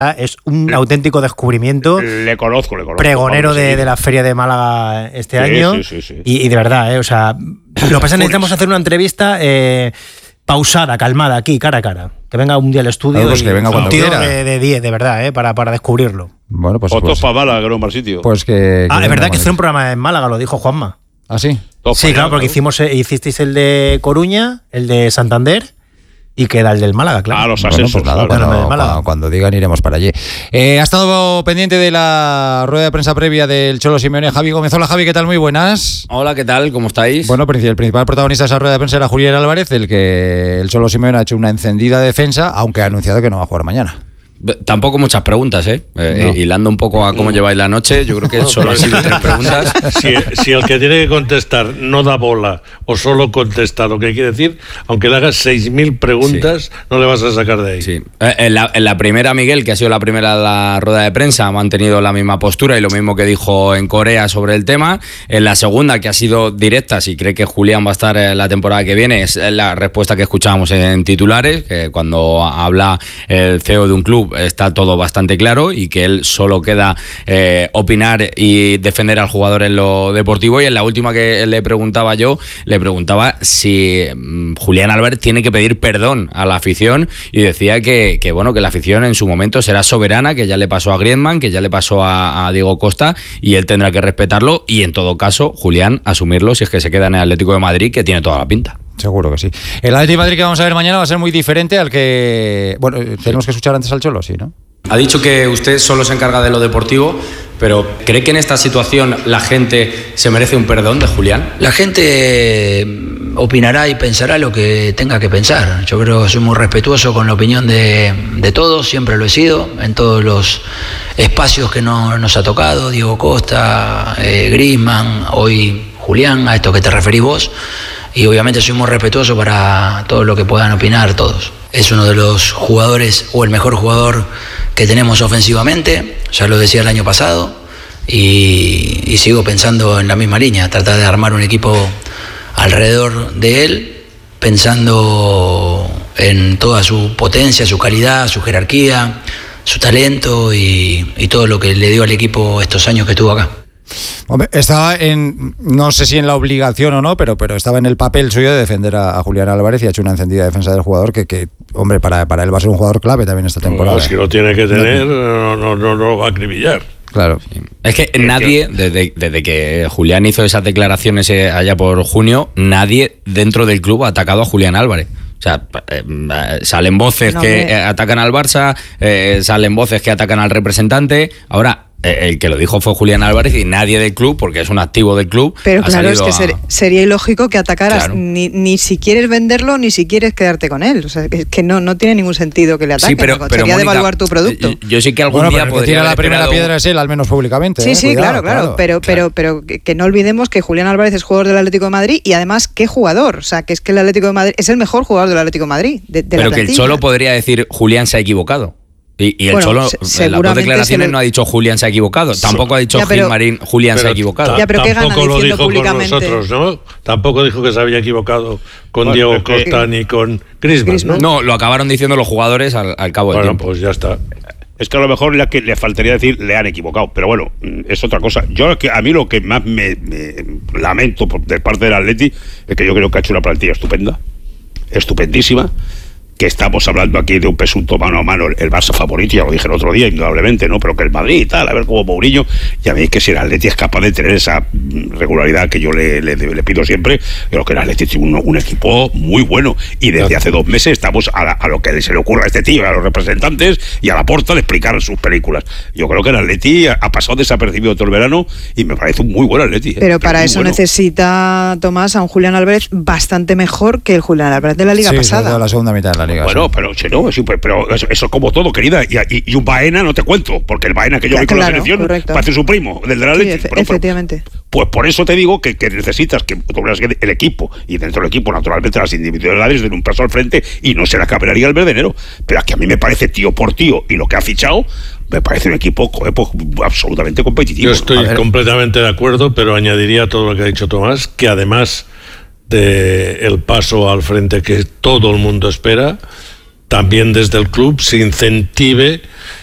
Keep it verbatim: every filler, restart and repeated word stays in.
Es un le, auténtico descubrimiento. Le conozco, le conozco. Pregonero de, de la Feria de Málaga este sí, año. Sí, sí, sí. Y, y de verdad, ¿eh? O sea, lo que pasa es que necesitamos hacer una entrevista eh, pausada, calmada, aquí, cara a cara. Que venga un día al estudio. Pues y, que venga cuando un tío quiera. de diez, de, de verdad, ¿eh? Para, para descubrirlo. Bueno, pues. Otros pues, para Málaga, que no es mal sitio. Pues que. que ah, es verdad que hizo un programa en Málaga, lo dijo Juanma. ¿Ah, sí? Todos sí, claro, allá, porque ¿no? hicimos, hicisteis el de Coruña, el de Santander. Y queda el del Málaga, claro. Ah, los bueno, ascensos. Pues nada, claro. cuando, cuando, cuando digan iremos para allí. Eh, ha estado pendiente de la rueda de prensa previa del Cholo Simeone, Javi Gómez. Hola, Javi, ¿qué tal? Muy buenas. Hola, ¿qué tal? ¿Cómo estáis? Bueno, el principal protagonista de esa rueda de prensa era Julián Álvarez, el que el Cholo Simeone ha hecho una encendida defensa, aunque ha anunciado que no va a jugar mañana. Tampoco muchas preguntas, ¿eh? eh no. Hilando un poco a cómo lleváis la noche, yo creo que solo han sido tres preguntas. Si, si el que tiene que contestar no da bola o solo contesta lo que quiere decir, aunque le hagas seis mil preguntas, sí. no le vas a sacar de ahí. Sí. En, la, en la primera, Miguel, que ha sido la primera de la rueda de prensa, ha mantenido la misma postura y lo mismo que dijo en Corea sobre el tema. En la segunda, que ha sido directa, si cree que Julián va a estar la temporada que viene, es la respuesta que escuchábamos en titulares, que cuando habla el C E O de un club está todo bastante claro y que él solo queda eh, opinar y defender al jugador en lo deportivo. Y en la última que le preguntaba yo, le preguntaba si um, Julián Álvarez tiene que pedir perdón a la afición y decía que, que bueno, que la afición en su momento será soberana, que ya le pasó a Griezmann, que ya le pasó a, a Diego Costa y él tendrá que respetarlo y en todo caso Julián asumirlo si es que se queda en el Atlético de Madrid, que tiene toda la pinta. Seguro que sí. El Atlético de Madrid que vamos a ver mañana va a ser muy diferente al que... Bueno, tenemos que escuchar antes al Cholo, sí, ¿no? Ha dicho que usted solo se encarga de lo deportivo, pero ¿cree que en esta situación la gente se merece un perdón de Julián? La gente opinará y pensará lo que tenga que pensar. Yo creo que soy muy respetuoso con la opinión de, de todos, siempre lo he sido, en todos los espacios que no, nos ha tocado, Diego Costa, eh, Griezmann, hoy Julián, a esto que te referís vos. Y obviamente soy muy respetuoso para todo lo que puedan opinar todos. Es uno de los jugadores, o el mejor jugador que tenemos ofensivamente, ya lo decía el año pasado, y, y sigo pensando en la misma línea, tratar de armar un equipo alrededor de él, pensando en toda su potencia, su calidad, su jerarquía, su talento y, y todo lo que le dio al equipo estos años que estuvo acá. Hombre, estaba en, no sé si en la obligación o no, pero, pero estaba en el papel suyo de defender a, a Julián Álvarez y ha hecho una encendida defensa del jugador que, que hombre, para, para él va a ser un jugador clave también esta temporada. No, si lo tiene que tener, no, no, no, no lo va a acribillar. Claro. Sí. Es que nadie, desde, desde que Julián hizo esas declaraciones allá por junio, nadie dentro del club ha atacado a Julián Álvarez. O sea, eh, salen voces no, que me... atacan al Barça, eh, salen voces que atacan al representante. Ahora, el que lo dijo fue Julián Álvarez y nadie del club, porque es un activo del club. Pero claro, es que a... ser, sería ilógico que atacaras, claro. ni, ni si quieres venderlo, ni si quieres quedarte con él. O sea, es que no, no tiene ningún sentido que le ataquen. Sí, pero, sería pero, Mónica, devaluar tu producto. Yo, yo sí que algún bueno, día pero podría tirar la primera esperado... piedra es él, al menos públicamente. Sí, ¿eh? sí, Cuidado, claro, claro, claro. Pero, pero, pero que, que no olvidemos que Julián Álvarez es jugador del Atlético de Madrid y además, ¿qué jugador? O sea, que es que el Atlético de Madrid es el mejor jugador del Atlético de Madrid. De, de pero la que el Cholo podría decir Julián se ha equivocado. Y, y el bueno, Cholo, en las dos declaraciones lo... no ha dicho Julián se ha equivocado. Tampoco ha dicho ya, pero, Gilmarín Julián se ha equivocado. Ya, pero ¿qué gana tampoco lo dijo públicamente? Con nosotros, ¿no? Tampoco dijo que se había equivocado con bueno, Diego Costa ni con Griezmann, ¿no? No, lo acabaron diciendo los jugadores al, al cabo bueno, del tiempo. Pues ya está. Es que a lo mejor le, le faltaría decir le han equivocado, pero bueno, es otra cosa. Yo a mí lo que más me, me lamento por, de parte del Atleti es que yo creo que ha hecho una plantilla estupenda, estupendísima. Que estamos hablando aquí de un presunto mano a mano, el Barça favorito, ya lo dije el otro día, indudablemente, ¿no? Pero que el Madrid y tal, a ver cómo Mourinho, y a mí es que si el Atleti es capaz de tener esa regularidad que yo le, le, le pido siempre, creo que el Atleti tiene un, un equipo muy bueno, y desde claro. hace dos meses estamos a, la, a lo que se le ocurra a este tío, a los representantes y a la Porta de explicar sus películas. Yo creo que el Atleti ha pasado desapercibido todo el verano y me parece un muy buen Atleti. ¿eh? Pero para muy eso bueno. necesita, Tomás, a un Julián Álvarez bastante mejor que el Julián Álvarez de la Liga sí, pasada. Sí, la segunda mitad de la Liga. Bueno, sí. pero, no, sí, pero eso, eso es como todo, querida. Y, y, y un Baena no te cuento, porque el Baena que yo vi con claro, la selección correcto. parece su primo, del de la sí, Atleti. efe, pero, efectivamente. Pues, pues por eso te digo que, que necesitas que el equipo, y dentro del equipo, naturalmente, las individualidades den un paso al frente y no se la cabraría el verdenero. Pero aquí a mí me parece tío por tío y lo que ha fichado. Me parece un equipo absolutamente competitivo. Yo estoy completamente de acuerdo, pero añadiría todo lo que ha dicho Tomás, que además del paso al frente que todo el mundo espera, también desde el club se incentive